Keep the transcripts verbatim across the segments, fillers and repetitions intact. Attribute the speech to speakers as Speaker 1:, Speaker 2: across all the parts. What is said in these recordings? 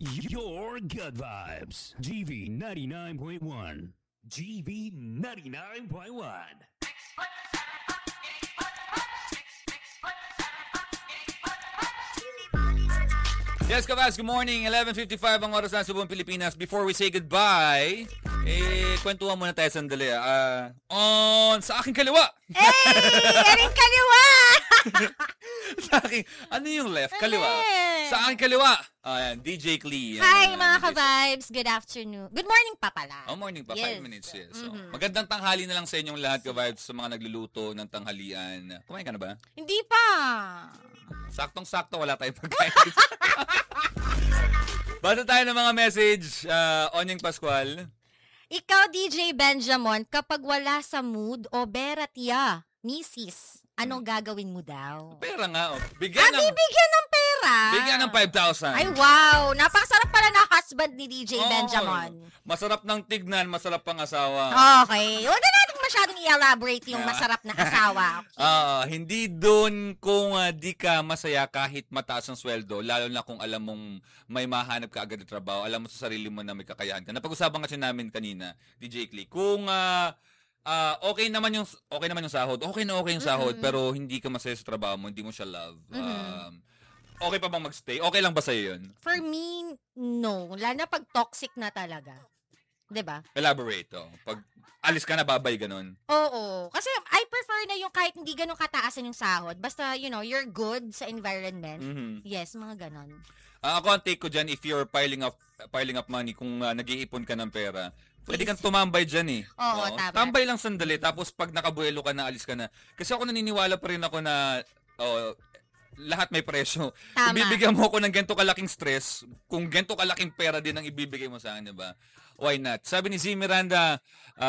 Speaker 1: Your good vibes. G V ninety-nine point one. G V ninety-nine point one.
Speaker 2: Yes, Kavaz, good morning. eleven fifty-five ang oras na sa buong Pilipinas. Before we say goodbye, eh, kwentuhan muna tayo sandali. Ah, on sa aking kaliwa.
Speaker 3: Hey! Erin kaliwa!
Speaker 2: Sa aking, ano yung left? Kaliwa. Sa aking kaliwa. Ayan, D J Clee.
Speaker 3: Hi,
Speaker 2: Ayan,
Speaker 3: mga
Speaker 2: D J.
Speaker 3: ka-vibes. Good afternoon. Good morning pa pala.
Speaker 2: Oh, morning pa.
Speaker 3: Yes.
Speaker 2: Five minutes, yes. So,
Speaker 3: Mhm.
Speaker 2: magandang tanghali na lang sa inyong lahat, ka-vibes, sa mga nagluluto ng tanghalian. Kumain ka na ba?
Speaker 3: Hindi pa.
Speaker 2: Saktong-sakto, wala tayong pagkain. Basta tayo ng mga message. Uh, Onyeng Pascual.
Speaker 3: Ikaw, D J Benjamin, kapag wala sa mood o beratia, misis, anong gagawin mo daw?
Speaker 2: Pera nga, oh. Bigyan
Speaker 3: Ah,
Speaker 2: ng,
Speaker 3: bibigyan ng pera.
Speaker 2: bigyan ng five thousand.
Speaker 3: Ay, wow. Napakasarap pala na husband ni D J
Speaker 2: Oo.
Speaker 3: Benjamin.
Speaker 2: Masarap ng tignan, masarap pang asawa.
Speaker 3: Okay. Huwag na natin masyadong i-elaborate yung
Speaker 2: Ah.
Speaker 3: masarap na asawa.
Speaker 2: Ah, hindi doon kung ah, di ka masaya kahit mataas ang sweldo, lalo na kung alam mong may mahanap ka agad na trabaho, alam mo sa sarili mo na may kakayahan ka. Napag-usapan kasi namin kanina, D J Clee, kung ah, ah, okay naman yung okay naman yung sahod, okay na okay yung sahod,
Speaker 3: Mm-mm.
Speaker 2: pero hindi ka masaya sa trabaho mo, hindi mo siya love.
Speaker 3: Mhm.
Speaker 2: Um, okay pa bang magstay? Okay lang ba sa'yo yun?
Speaker 3: For me, no. Lalo na pag toxic na talaga. 'Di ba?
Speaker 2: Elaborate, oh. Pag alis ka na, babay, ganun.
Speaker 3: Oo. Kasi I prefer na yung kahit hindi ganun kataasan yung sahod. Basta, you know, you're good sa environment.
Speaker 2: Mhm.
Speaker 3: Yes, mga ganon.
Speaker 2: Ah, ako ang take ko dyan, if you're piling up piling up money, kung ah, nag-iipon ka ng pera, pwede kang tumambay dyan eh.
Speaker 3: Oo, tama.
Speaker 2: Tambay lang sandali, tapos pag nakabuelo ka na, alis ka na. Kasi ako naniniwala pa rin ako na oh, lahat may presyo.
Speaker 3: Tama.
Speaker 2: Kung bibigyan mo ako ng ganito kalaking stress, kung ganito kalaking pera din ang ibibigay mo sa akin, diba? Why not? Sabi ni Z Miranda,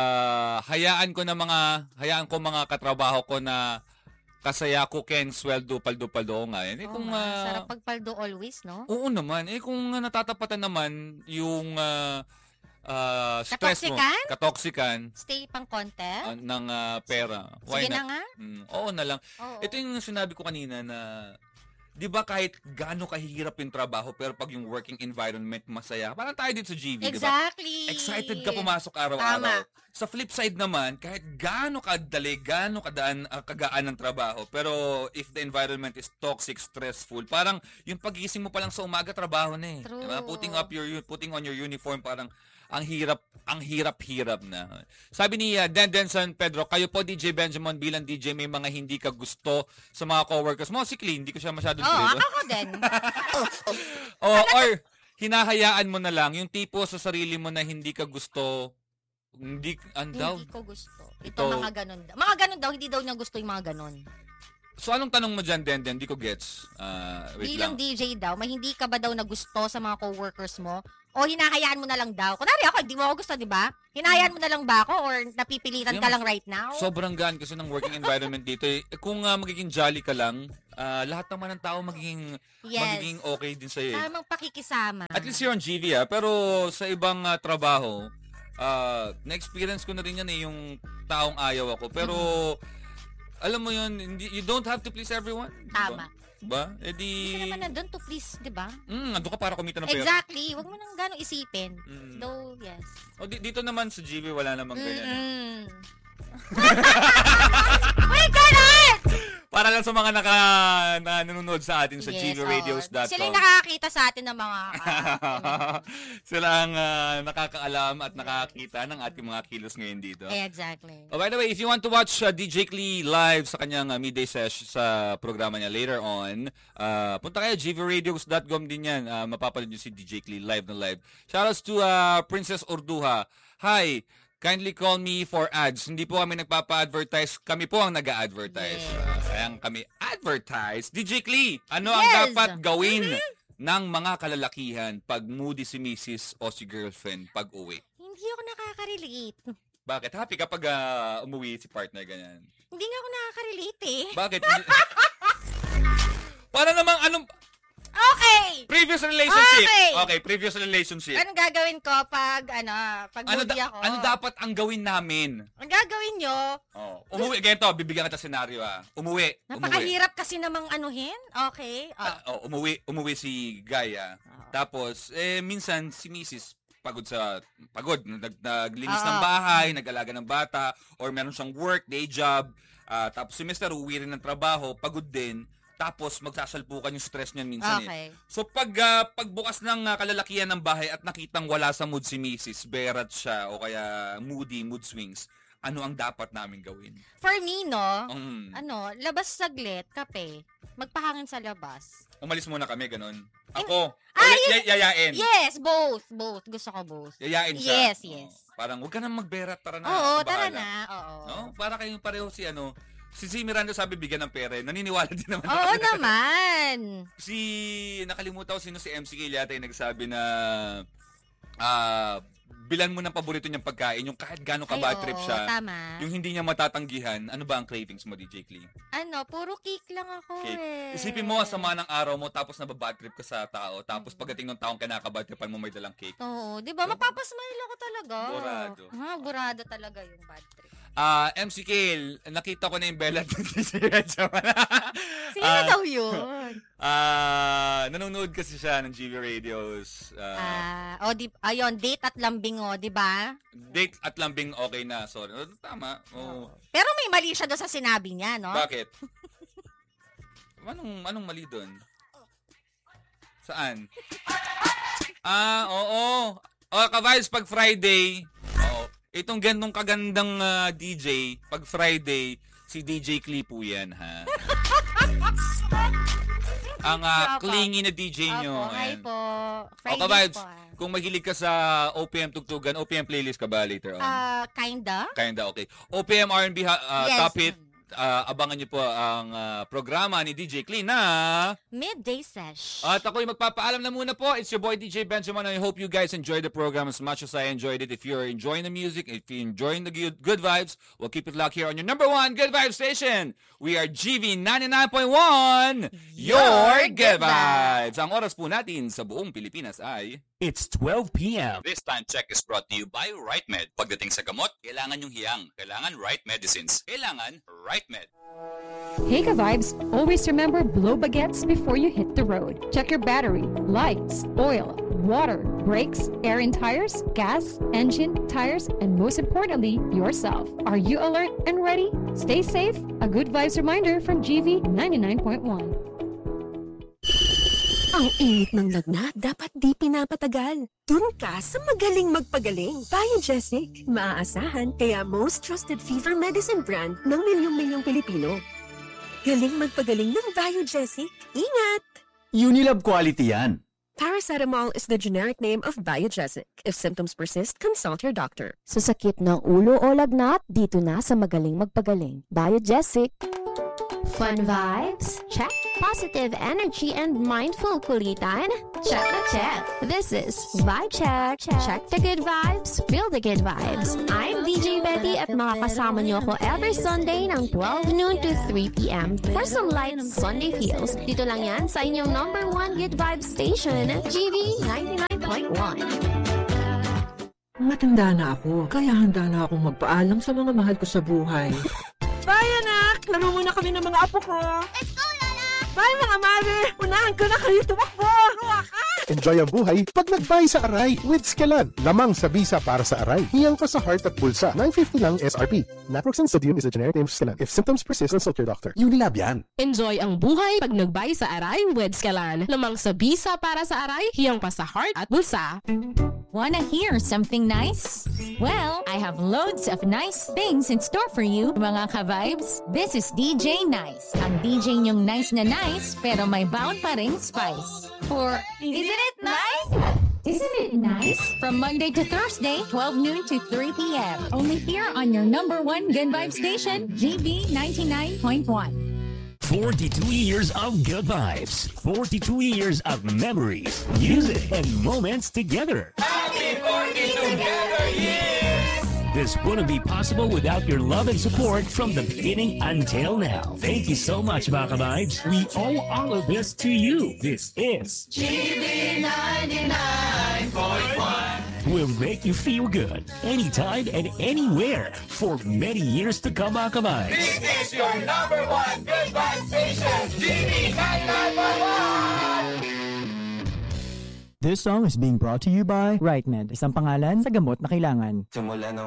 Speaker 2: ah, hayaan ko na mga, hayaan ko mga katrabaho ko na kasaya ko ken sweldo paldo-paldo nga. Eh,
Speaker 3: Oo
Speaker 2: kung
Speaker 3: nga,
Speaker 2: ah,
Speaker 3: sarap pagpaldo always, no?
Speaker 2: oo naman. Eh kung uh, natatapatan naman yung ah, ah, stress mo,
Speaker 3: Katoksikan?
Speaker 2: katoksikan
Speaker 3: Stay pang konti?
Speaker 2: ah, ng ah, pera. Why
Speaker 3: Sige na
Speaker 2: not?
Speaker 3: nga.
Speaker 2: Mm, oo na lang.
Speaker 3: Oo.
Speaker 2: Ito yung sinabi ko kanina na 'di ba kahit gaano kahirap yung trabaho pero pag yung working environment masaya. Parang tayo dito sa G V, 'di ba?
Speaker 3: Exactly.
Speaker 2: Excited ka pumasok araw-araw.
Speaker 3: Tama.
Speaker 2: Sa flip side naman, kahit gaano kadali, gaano kadaan, ah, kagaan ng trabaho, pero if the environment is toxic, stressful, parang yung pagising mo pa lang sa umaga, trabaho na eh.
Speaker 3: True.
Speaker 2: Diba? Putting up your, putting on your uniform, parang ang hirap, ang hirap-hirap na. Sabi ni uh, Dan Denson Pedro, kayo po D J Benjamin bilang D J may mga hindi ka gusto sa mga coworkers mo. Si Clee, hindi ko siya masyadong
Speaker 3: Oo,
Speaker 2: trip.
Speaker 3: ako din.
Speaker 2: O, or hinahayaan mo na lang yung tipo sa sarili mo na hindi ka gusto, hindi, andaw.
Speaker 3: Hindi ko gusto. Ito,
Speaker 2: Ito-
Speaker 3: mga ganon. daw. Mga ganon daw, hindi daw niya gusto yung mga ganon.
Speaker 2: So, anong tanong mo dyan, Den? Den, hindi ko gets. Ah, wait
Speaker 3: Bilang
Speaker 2: lang.
Speaker 3: D J daw, may hindi ka ba daw na gusto sa mga coworkers mo? O hinahayaan mo na lang daw? Kunwari ako, hindi mo ako gusto, di ba? Hinahayaan mo na lang ba ako? Or napipilitan
Speaker 2: Yung-
Speaker 3: ka lang right now?
Speaker 2: Sobrang gaan kasi ng working environment dito. Eh, kung ah, magiging jolly ka lang, ah, lahat naman ng tao magiging,
Speaker 3: Yes.
Speaker 2: magiging okay din sa'yo. Eh.
Speaker 3: Tamang pakikisama.
Speaker 2: At least you're on G V, ah. Pero sa ibang ah, trabaho, ah, na-experience ko na rin yan eh, yung taong ayaw ako. Pero, alam mo yun, hindi, you don't have to please everyone.
Speaker 3: Tama.
Speaker 2: Diba? Eh di...
Speaker 3: Hindi ka naman nandun to please, di ba?
Speaker 2: Mm, ando ka para kumita ng pera.
Speaker 3: Exactly. Huwag mo nang gano'ng isipin.
Speaker 2: Mm.
Speaker 3: Though, yes.
Speaker 2: O, di- dito naman sa G V, wala namang ganyan. eh.
Speaker 3: Mm-mm. Wait, ganon!
Speaker 2: Para lang sa mga naka, na nanonood sa atin sa
Speaker 3: Yes,
Speaker 2: g v radios dot com.
Speaker 3: oo. Sila yung nakakita sa atin ng mga...
Speaker 2: Sila ang ah, nakakaalam at nakakita ng ating mga kilos ngayon dito.
Speaker 3: exactly.
Speaker 2: Oh, by the way, if you want to watch uh, D J Clee live sa kanyang uh, midday sesh sa programa niya later on, uh, punta kayo, g v radios dot com din yan. Uh, mapapanood nyo si D J Clee live na live. Shoutouts to uh, Princess Urduha. Hi, kindly call me for ads. Hindi po kami nagpapa-advertise. Kami po ang nag-a-advertise.
Speaker 3: Yes.
Speaker 2: Uh, kaya kami advertise. D J Clee, ano ang
Speaker 3: Yes.
Speaker 2: dapat gawin ng mga kalalakihan pag moody si misis o si girlfriend pag uwi?
Speaker 3: Hindi ako nakaka-relate.
Speaker 2: Bakit? Happy kapag ah, umuwi si partner ganyan.
Speaker 3: Hindi nga ako nakaka-relate eh.
Speaker 2: Bakit? Para namang anong
Speaker 3: Okay!
Speaker 2: Previous relationship.
Speaker 3: Okay.
Speaker 2: Okay, previous relationship.
Speaker 3: Anong gagawin ko pag, ano, pag
Speaker 2: Ano,
Speaker 3: moody
Speaker 2: da-
Speaker 3: ako?
Speaker 2: ano dapat ang gawin namin?
Speaker 3: Ang gagawin nyo,
Speaker 2: Oh, umuwi. Ganito, bibigyan kita senaryo ah. Umuwi. Umuwi.
Speaker 3: napakahirap kasi namang anuhin. Okay. Oh.
Speaker 2: Ah, oh, umuwi, umuwi si Guy ah. Tapos, eh, minsan si Missus pagod sa, pagod, nag, naglinis ng
Speaker 3: Oo.
Speaker 2: bahay, nag-alaga ng bata, or meron siyang work, day job, ah, tapos si Mister uwi rin ng trabaho, pagod din, tapos magsasalpukan yung stress niyan minsan
Speaker 3: Okay.
Speaker 2: eh. So pag ah, pagbukas ng ah, kalalakihan ng bahay at nakitang wala sa mood si Missus, berat siya o kaya moody, mood swings, ano ang dapat namin gawin?
Speaker 3: For me, no,
Speaker 2: Mm.
Speaker 3: ano, labas saglit, kape, magpahangin sa labas.
Speaker 2: Umalis muna kami, ganun. Ako,
Speaker 3: Ah,
Speaker 2: o, y- y- yayain.
Speaker 3: Yes, both, both. Gusto ko both.
Speaker 2: Yayain siya.
Speaker 3: Yes, yes.
Speaker 2: Oh, parang, huwag ka nang magberat, tara na.
Speaker 3: Oo,
Speaker 2: ako
Speaker 3: tara
Speaker 2: bahala.
Speaker 3: na. Oo.
Speaker 2: No? Para kayong pareho si ano, si Si Miranda sabi bigyan ng pera. Naniniwala din naman.
Speaker 3: Oo
Speaker 2: ako.
Speaker 3: naman.
Speaker 2: Si, nakalimutan ko sino si M C K yata yung nagsabi na, ah, bilan mo ng paborito niyang pagkain, yung kahit gano'ng
Speaker 3: Ay,
Speaker 2: ka-bad trip
Speaker 3: oo,
Speaker 2: siya,
Speaker 3: tama.
Speaker 2: yung hindi niya matatanggihan, ano ba ang cravings mo, D J Klee?
Speaker 3: Ano, puro cake lang ako
Speaker 2: Cake.
Speaker 3: eh.
Speaker 2: Isipin mo, ang sama ng araw mo, tapos nababad trip ka sa tao, tapos pagdating ng taong kinakabad tripan mo, may dalang cake.
Speaker 3: Oo, di ba? Mapapasmile ako talaga.
Speaker 2: Burado.
Speaker 3: Ha, burado talaga yung bad trip.
Speaker 2: Ah, M C K, nakita ko na yung Bella ng D J Redsa.
Speaker 3: Sino
Speaker 2: Ah,
Speaker 3: daw yun?
Speaker 2: Ah, nanonood kasi siya ng G V Radios. Ah,
Speaker 3: Ah, o di, ayun, date at lambing o, di ba?
Speaker 2: date at lambing okay na. Sorry. Oh, tama. Oh.
Speaker 3: Pero may mali siya doon sa sinabi niya, no?
Speaker 2: Bakit? Anong anong mali doon? Saan? Ah, oo. Oh, ka-vibes pag Friday. Oo. Itong gandong kagandang ah, D J, pag Friday, si D J Klee po yan, ha? Ang ah,
Speaker 3: Opo.
Speaker 2: clingy na D J nyo.
Speaker 3: Opo, hi
Speaker 2: ayan.
Speaker 3: po.
Speaker 2: O
Speaker 3: Fridays
Speaker 2: ka-vibes,
Speaker 3: po, ah.
Speaker 2: kung mahilig ka sa O P M tugtugan, O P M playlist ka ba later on?
Speaker 3: Ah, kinda?
Speaker 2: Kinda okay. O P M R and B ha- ah,
Speaker 3: Yes.
Speaker 2: Top Hit, ah, abangan niyo po ang ah, programa ni D J Klee na...
Speaker 3: Midday sesh.
Speaker 2: At ako'y magpapaalam na muna po. It's your boy D J Benjamin. I hope you guys enjoyed the program as much as I enjoyed it. If you're enjoying the music, if you're enjoying the good, good vibes, we'll keep it locked here on your number one good vibe station. We are G V ninety-nine point one, your good vibes. Ang oras po natin sa buong Pilipinas ay...
Speaker 1: It's twelve p.m.
Speaker 4: This time check is brought to you by RightMed. Pagdating sa gamot, kailangan yung hiyang. Kailangan right medicines. Kailangan RightMed.
Speaker 5: Hey ka-vibes, always remember blow baguettes before you hit the road. Check your battery, lights, oil, water, brakes, air in tires, gas, engine, tires, and most importantly, yourself. Are you alert and ready? Stay safe. A good vibes reminder from G V ninety-nine point one.
Speaker 6: Ang init ng lagnat, dapat di pinapatagal. Dun ka sa magaling magpagaling. Biogesic, maaasahan, kaya most trusted fever medicine brand ng milyong-milyong Pilipino. Galing magpagaling ng Biogesic. Ingat!
Speaker 1: Unilab quality yan.
Speaker 6: Paracetamol is the generic name of Biogesic. If symptoms persist, consult your doctor.
Speaker 7: Sa sakit ng ulo o lagnat, dito na sa magaling magpagaling. Biogesic. Fun vibes? Check. Positive energy and mindful kulitan? Check na check. This is Vibe Check. Check the good vibes, feel the good vibes. I'm D J Betty at makakasama niyo ako every Sunday ng twelve noon to three p.m. for some light Sunday feels. Dito lang yan sa inyong number one good vibes station, G V ninety-nine point one.
Speaker 8: Matanda na ako, kaya handa na akong magpaalam sa mga mahal ko sa buhay. Bye, anak! Laro muna kami ng mga apo ko! Let's go, Lala! Bye, mga mare! Unahan ko na kayo tumakbo!
Speaker 9: Enjoy ang buhay pag nag-buy sa Aray with Scalan. Lamang sa bisa para sa Aray. Hiyang pa sa heart at bulsa. nine fifty lang S R P. Naproxen sodium is a generic name for Scalan. If symptoms persist, consult your doctor. Unilab yan.
Speaker 10: Enjoy ang buhay pag nagbay sa Aray with Scalan. Lamang sa bisa para sa Aray, hiyang pa sa heart at bulsa.
Speaker 11: Wanna hear something nice? Well, I have loads of nice things in store for you, mga ka-vibes. This is D J Nice. Ang D J niyong nice na nice, pero may bound pa ring spice. For, isn't it nice? Isn't it nice? From Monday to Thursday, twelve noon to three p.m. Only here on your number one good vibe station, G B ninety-nine point one.
Speaker 1: forty-two years of good vibes. forty-two years of memories, music, and moments together.
Speaker 2: Happy forty together years!
Speaker 1: This wouldn't be possible without your love and support from the beginning until now. Thank you so much, mga ka-vibes. We owe all of this to you. This is
Speaker 12: G V ninety-nine point one.
Speaker 1: Will make you feel good anytime and anywhere for many years to come, mga ka-vibes.
Speaker 12: This is your number one good vibe station, G V ninety-nine point one.
Speaker 13: This song is being brought to you by RightMed, isang pangalan sa gamot na kailangan.
Speaker 14: Simula nung